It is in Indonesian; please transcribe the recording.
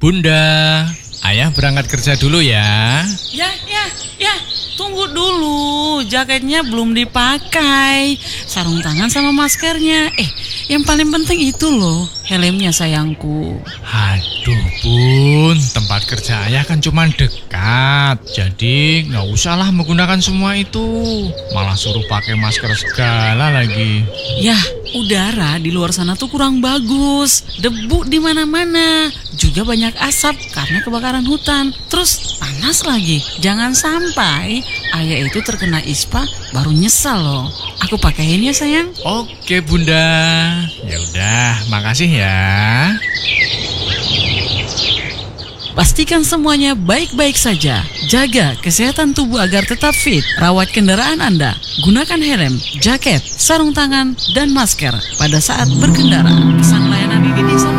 Bunda, ayah berangkat kerja dulu ya. Ya, tunggu dulu. Jaketnya belum dipakai. Sarung tangan sama maskernya. Yang paling penting itu loh, helmnya sayangku. Aduh Bun, tempat kerja ayah kan cuma dekat. Jadi nggak usahlah menggunakan semua itu. Malah suruh pakai masker segala lagi. Yah, udara di luar sana tuh kurang bagus. Debu di mana-mana. Juga banyak asap karena kebakaran hutan. Terus panas lagi. Jangan sampai ayah itu terkena ispa baru nyesal loh. Aku pakaiin ya sayang. Oke Bunda. Ya udah, makasih ya. Pastikan semuanya baik-baik saja. Jaga kesehatan tubuh agar tetap fit. Rawat kendaraan Anda. Gunakan helm, jaket, sarung tangan, dan masker pada saat berkendara. Pesan layanan ini